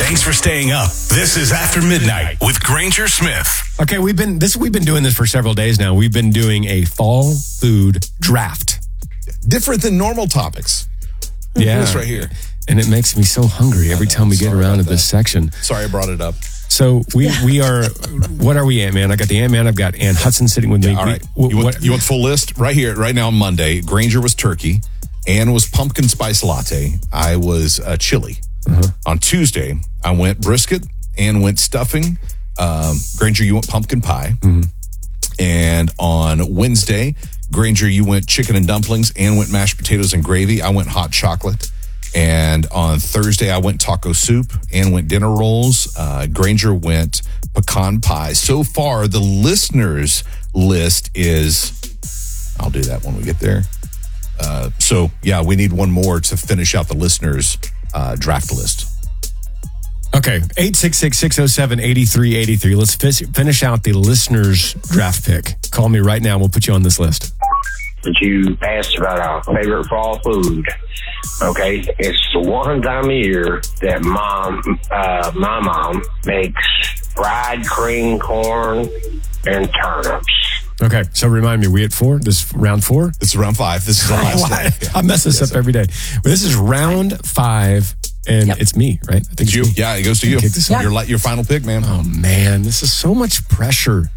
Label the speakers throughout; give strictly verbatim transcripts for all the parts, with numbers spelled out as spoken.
Speaker 1: Thanks for staying up. This is After Midnight with Granger Smith.
Speaker 2: Okay, we've been this we've been doing this for several days now. We've been doing a fall food draft.
Speaker 3: Different than normal topics.
Speaker 2: Yeah.
Speaker 3: This right here.
Speaker 2: And it makes me so hungry every time we get around to this section.
Speaker 3: Sorry I brought it up.
Speaker 2: So we we are, what are we, Ant-Man? I got the Ant-Man. I've got Ann Hudson sitting with me.
Speaker 3: Yeah, all right.
Speaker 2: We,
Speaker 3: you, want,
Speaker 2: what,
Speaker 3: you want the full list? Right here, right now on Monday, Granger was turkey. Ann was pumpkin spice latte. I was uh, chili. Uh-huh. On Tuesday, I went brisket. Ann went stuffing. Um, Granger, you went pumpkin pie. Mm-hmm. And on Wednesday, Granger, you went chicken and dumplings. Ann went mashed potatoes and gravy. I went hot chocolate. And on Thursday, I went taco soup. Ann went dinner rolls. Uh, Granger went pecan pie. So far, the listeners' list is, I'll do that when we get there. Uh, so, yeah, we need one more to finish out the listeners' uh, draft list.
Speaker 2: Okay, eight six six, six oh seven, eight three eight three. Let's f- finish out the listeners' draft pick. Call me right now. We'll put you on this list.
Speaker 4: That you asked about our favorite fall food. Okay, it's the one time a year that mom, uh, my mom makes fried cream corn and turnips.
Speaker 2: Okay, so remind me, we at four? This round four?
Speaker 3: This is round five. This is the last
Speaker 2: I,
Speaker 3: day.
Speaker 2: I mess this
Speaker 3: yes,
Speaker 2: up every day. Well, this is round five, and yep. It's me, right? I think
Speaker 3: it's you.
Speaker 2: Me.
Speaker 3: Yeah, it goes to you.
Speaker 2: Yeah.
Speaker 3: Your, your final pick, man.
Speaker 2: Oh, man, this is so much pressure.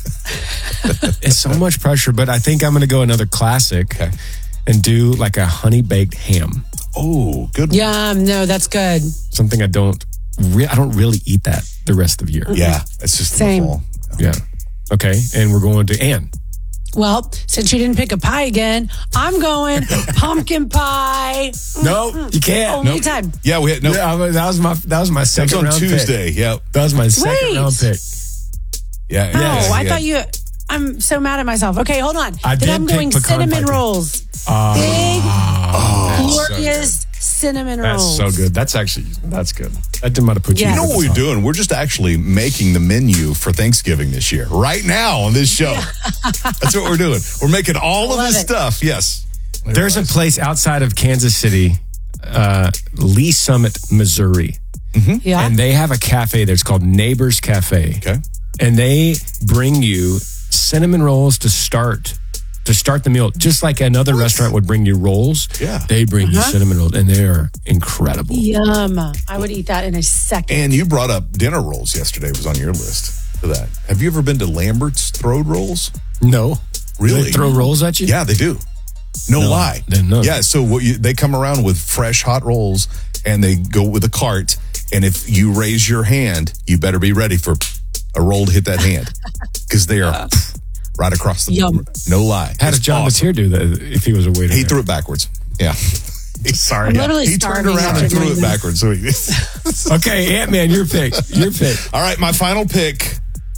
Speaker 2: It's so much pressure, but I think I'm going to go another classic
Speaker 3: okay.
Speaker 2: and do like a honey baked ham.
Speaker 3: Oh, good one.
Speaker 5: Yum, no, that's good.
Speaker 2: Something I don't, re- I don't really eat that the rest of the year.
Speaker 3: Yeah, it's just
Speaker 5: Same.
Speaker 3: the fall.
Speaker 2: Yeah. Okay, and we're going to Ann.
Speaker 5: Well, since you didn't pick a pie again, I'm going pumpkin pie.
Speaker 2: No, you can't.
Speaker 5: Only
Speaker 2: Nope.
Speaker 5: time.
Speaker 3: Yeah, we had no.
Speaker 2: Yeah, that was my that was my second
Speaker 3: on
Speaker 2: round
Speaker 3: Tuesday.
Speaker 2: pick.
Speaker 3: Yep.
Speaker 2: That was my second
Speaker 5: Wait.
Speaker 2: round pick.
Speaker 3: Yeah.
Speaker 5: No,
Speaker 3: yeah,
Speaker 5: I
Speaker 3: yeah.
Speaker 5: thought you. I'm so mad at myself. Okay, hold on.
Speaker 2: I
Speaker 5: then
Speaker 2: did
Speaker 5: I'm
Speaker 2: pick
Speaker 5: going
Speaker 2: pecan
Speaker 5: cinnamon
Speaker 2: pie.
Speaker 5: rolls.
Speaker 2: Uh,
Speaker 5: Big,
Speaker 2: oh,
Speaker 5: glorious
Speaker 2: so
Speaker 5: cinnamon
Speaker 2: that's
Speaker 5: rolls.
Speaker 2: so good. That's actually that's good. That might have put you.
Speaker 5: Yeah.
Speaker 3: You know what we're doing? We're just actually making the menu for Thanksgiving this year, right now on this show. That's what we're doing. We're making all of
Speaker 5: Love
Speaker 3: this
Speaker 5: it.
Speaker 3: stuff. Yes.
Speaker 2: There's a place outside of Kansas City, uh, Lee Summit, Missouri,
Speaker 3: Mm-hmm.
Speaker 5: Yeah.
Speaker 2: and they have a cafe there. It's called Neighbors Cafe.
Speaker 3: Okay.
Speaker 2: And they bring you cinnamon rolls to start to start the meal, just like another restaurant would bring you rolls.
Speaker 3: Yeah.
Speaker 2: They bring you cinnamon rolls, and they are incredible.
Speaker 5: Yum. I would eat that in a second.
Speaker 3: And you brought up dinner rolls yesterday. Was on your list for that. Have you ever been to Lambert's Throw Rolls?
Speaker 2: No,
Speaker 3: Really?
Speaker 2: They throw rolls at you?
Speaker 3: Yeah, they do. No,
Speaker 2: No,
Speaker 3: lie.
Speaker 2: then no.
Speaker 3: Yeah, so what you, they come around with fresh hot rolls, and they go with a cart. And if you raise your hand, you better be ready for a roll to hit that hand, because they are right across the.
Speaker 5: Yum.
Speaker 3: No lie.
Speaker 2: How does
Speaker 3: It's
Speaker 2: John
Speaker 3: awesome.
Speaker 2: Mateer do that if he was a waiter?
Speaker 3: He
Speaker 2: there?
Speaker 3: threw it backwards. Yeah. Sorry.
Speaker 5: I'm literally
Speaker 3: He turned
Speaker 5: starving
Speaker 3: around
Speaker 5: after
Speaker 3: and threw
Speaker 5: doing
Speaker 3: it
Speaker 5: this.
Speaker 3: backwards. So he-
Speaker 2: Okay, Ant-Man, your pick. Your pick.
Speaker 3: All right, my final pick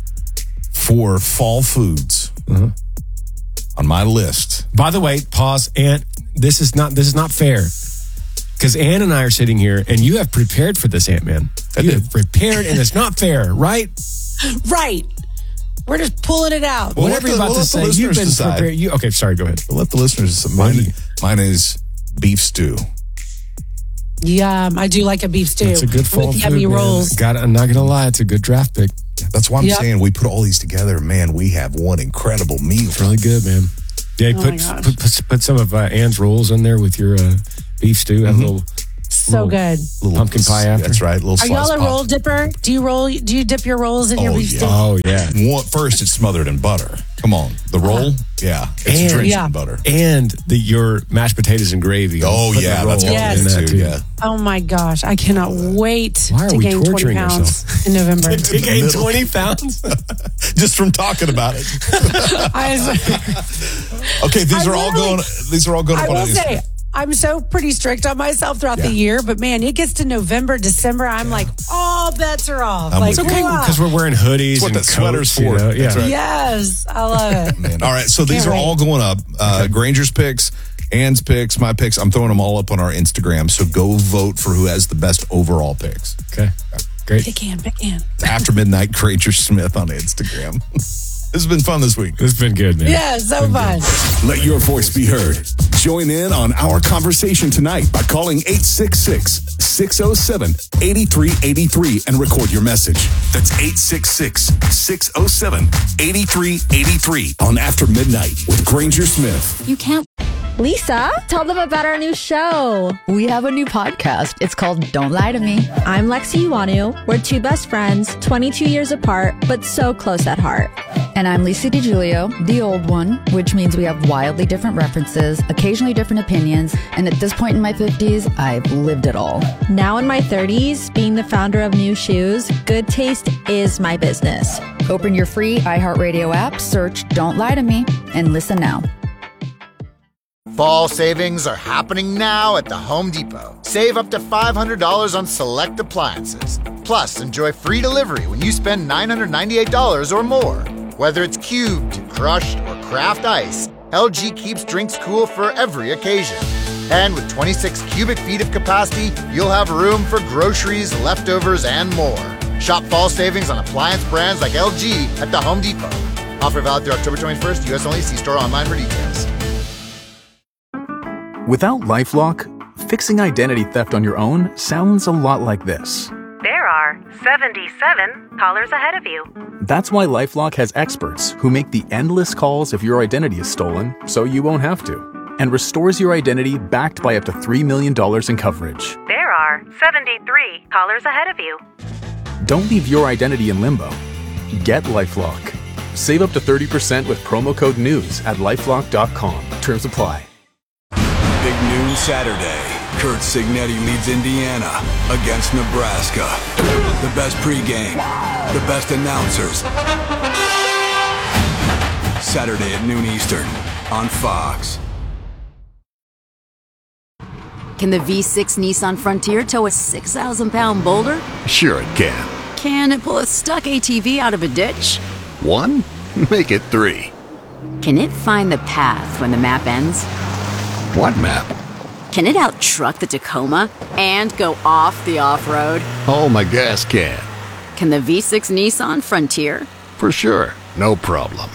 Speaker 3: for fall foods
Speaker 2: Uh-huh.
Speaker 3: on my list.
Speaker 2: By the way, pause. Ant, this is not this is not fair. Because Ann and I are sitting here, and you have prepared for this, Ant-Man. You have prepared, and it's not fair, right?
Speaker 5: Right. We're just pulling it out.
Speaker 3: Well,
Speaker 2: Whatever
Speaker 3: let
Speaker 2: you're
Speaker 3: the-
Speaker 2: about
Speaker 3: we'll
Speaker 2: to
Speaker 3: let the
Speaker 2: say, you've
Speaker 3: listeners
Speaker 2: been
Speaker 3: decide.
Speaker 2: prepared. You, okay, sorry, go ahead.
Speaker 3: We'll let the listeners. Mine, mine is beef stew.
Speaker 5: Yum. I do like a beef stew.
Speaker 2: It's a good fall
Speaker 5: with
Speaker 2: food,
Speaker 5: yummy
Speaker 2: man.
Speaker 5: rolls.
Speaker 2: Got, I'm not going to lie, it's a good draft pick.
Speaker 3: That's why I'm
Speaker 5: Yep.
Speaker 3: saying we put all these together. Man, we have one incredible meal.
Speaker 2: It's really good, man. Yeah,
Speaker 5: Oh
Speaker 2: put,
Speaker 5: my gosh.
Speaker 2: put, put put some of uh, Ann's rolls in there with your uh, beef stew. Have a little,
Speaker 5: So
Speaker 2: little
Speaker 5: good.
Speaker 3: Little
Speaker 2: pumpkin pie after.
Speaker 3: That's right. Little
Speaker 5: Are
Speaker 3: slice
Speaker 5: y'all a
Speaker 3: pop.
Speaker 5: roll dipper? Do you roll? Do you dip your rolls in your
Speaker 3: Oh,
Speaker 5: beef
Speaker 3: yeah.
Speaker 5: stew?
Speaker 2: Oh, yeah.
Speaker 3: One, first, it's smothered in butter. Come on, the roll, yeah, it's
Speaker 2: And-
Speaker 3: drenched
Speaker 5: Yeah.
Speaker 3: in butter.
Speaker 2: And the your mashed potatoes and gravy.
Speaker 3: Oh
Speaker 2: Put the
Speaker 3: yeah,
Speaker 2: roll
Speaker 3: that's
Speaker 2: in
Speaker 3: what
Speaker 5: Yes.
Speaker 3: I'm
Speaker 2: that,
Speaker 3: into
Speaker 2: too.
Speaker 3: Yeah,
Speaker 5: Oh my gosh, I cannot wait
Speaker 2: Why are
Speaker 5: to
Speaker 2: we
Speaker 5: gain twenty
Speaker 2: torturing
Speaker 5: pounds in November.
Speaker 2: You gained twenty pounds?
Speaker 3: just from talking about it.
Speaker 5: I,
Speaker 3: Okay, these
Speaker 5: I
Speaker 3: are all
Speaker 5: literally-
Speaker 3: going. These are all going
Speaker 5: I
Speaker 3: up on
Speaker 5: will
Speaker 3: Instagram.
Speaker 5: say, I'm so pretty strict on myself throughout
Speaker 3: Yeah.
Speaker 5: the year, but man, it gets to November, December, I'm like, all bets are off.
Speaker 3: I'm
Speaker 5: like,
Speaker 3: with
Speaker 2: It's okay
Speaker 5: wow.
Speaker 2: because we're wearing hoodies
Speaker 3: That's what
Speaker 2: and
Speaker 3: that sweater's
Speaker 2: coats, you
Speaker 3: for.
Speaker 2: know? Yeah.
Speaker 3: That's right.
Speaker 5: Yes, I love it.
Speaker 3: Man. All right, so these
Speaker 5: Can't
Speaker 3: are
Speaker 5: wait.
Speaker 3: all going up. Uh, Granger's picks, Ann's picks, my picks. I'm throwing them all up on our Instagram. So go vote for who has the best overall picks.
Speaker 2: Okay, great.
Speaker 5: Pick in, pick in.
Speaker 3: It's After Midnight, Granger Smith on Instagram. This has been fun this week.
Speaker 2: This has been good, man.
Speaker 5: Yeah, so fun.
Speaker 1: Let your voice be heard. Join in on our conversation tonight by calling eight six six, six oh seven, eight three eight three and record your message. That's eight six six, six oh seven, eight three eight three on After Midnight with Granger Smith.
Speaker 6: You can't.
Speaker 7: Lisa, tell them about our new show.
Speaker 6: We have a new podcast. It's called Don't Lie to Me.
Speaker 7: I'm Lexi Uwanu. We're two best friends, twenty-two years apart, but so close at heart.
Speaker 6: And I'm Lisa DiGiulio, the old one, which means we have wildly different references, occasionally different opinions, and at this point in my fifties, I've lived it all.
Speaker 7: Now in my thirties, being the founder of New Shoes, good taste is my business.
Speaker 6: Open your free iHeartRadio app, search Don't Lie to Me, and listen now.
Speaker 8: Fall savings are happening now at the Home Depot. Save up to five hundred dollars on select appliances. Plus, enjoy free delivery when you spend nine hundred ninety-eight dollars or more. Whether it's cubed, crushed, or craft ice, L G keeps drinks cool for every occasion. And with twenty-six cubic feet of capacity, you'll have room for groceries, leftovers, and more. Shop fall savings on appliance brands like L G at the Home Depot. Offer valid through October twenty-first, U S only. See store online for details.
Speaker 9: Without LifeLock, fixing identity theft on your own sounds a lot like this.
Speaker 10: There are seventy-seven callers ahead of you.
Speaker 9: That's why LifeLock has experts who make the endless calls if your identity is stolen, so you won't have to, and restores your identity backed by up to three million dollars in coverage.
Speaker 10: There are seventy-three callers ahead of you.
Speaker 9: Don't leave your identity in limbo. Get LifeLock. Save up to thirty percent with promo code NEWS at lifelock dot com. Terms apply.
Speaker 11: Big noon Saturday. Kurt Signetti leads Indiana against Nebraska. The best pregame, the best announcers. Saturday at noon Eastern on Fox.
Speaker 12: Can the V six Nissan Frontier tow a six thousand pound boulder?
Speaker 13: Sure it can.
Speaker 12: Can it pull a stuck A T V out of a ditch?
Speaker 13: One? Make it three.
Speaker 12: Can it find the path when the map ends?
Speaker 13: What map?
Speaker 12: Can it out-truck the Tacoma and go off the off-road?
Speaker 13: Oh, my gas can.
Speaker 12: Can the V six Nissan Frontier?
Speaker 13: For sure. No problem.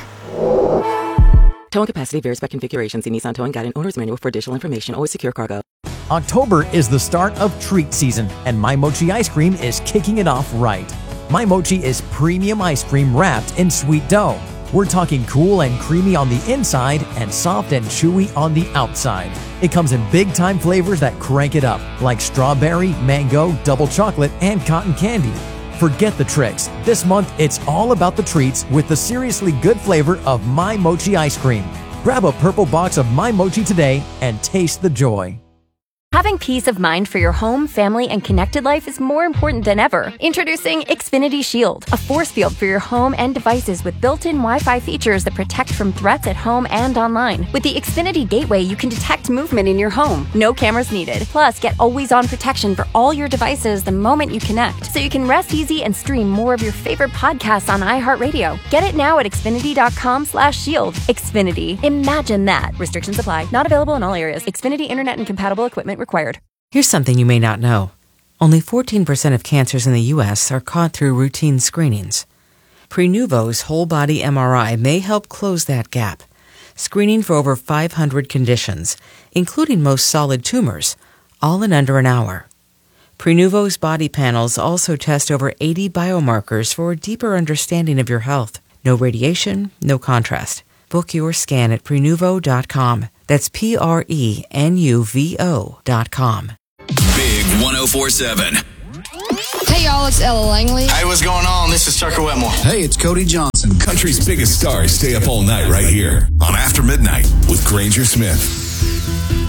Speaker 14: Towing capacity varies by configuration. See Nissan Towing Guide and Owner's Manual for additional information. Always secure cargo.
Speaker 15: October is the start of treat season, and My Mochi ice cream is kicking it off right. My Mochi is premium ice cream wrapped in sweet dough. We're talking cool and creamy on the inside and soft and chewy on the outside. It comes in big-time flavors that crank it up, like strawberry, mango, double chocolate, and cotton candy. Forget the tricks. This month, it's all about the treats with the seriously good flavor of My Mochi ice cream. Grab a purple box of My Mochi today and taste the joy.
Speaker 16: Having peace of mind for your home, family, and connected life is more important than ever. Introducing Xfinity Shield, a force field for your home and devices with built-in Wi-Fi features that protect from threats at home and online. With the Xfinity Gateway, you can detect movement in your home. No cameras needed. Plus, get always-on protection for all your devices the moment you connect, so you can rest easy and stream more of your favorite podcasts on iHeartRadio. Get it now at xfinity.com slash shield. Xfinity. Imagine that. Restrictions apply. Not available in all areas. Xfinity Internet and compatible equipment required.
Speaker 17: Here's something you may not know. Only fourteen percent of cancers in the U S are caught through routine screenings. Prenuvo's whole-body M R I may help close that gap, screening for over five hundred conditions, including most solid tumors, all in under an hour. Prenuvo's body panels also test over eighty biomarkers for a deeper understanding of your health. No radiation, no contrast. Book your scan at prenuvo dot com. That's P R E N U V O dot com.
Speaker 1: Big one oh four seven.
Speaker 18: Hey, y'all, it's Ella Langley.
Speaker 19: Hey, what's going on? This is Tucker Whitmore.
Speaker 1: Hey, it's Cody Johnson. Country's biggest stars stay up all night right here on After Midnight with Granger Smith.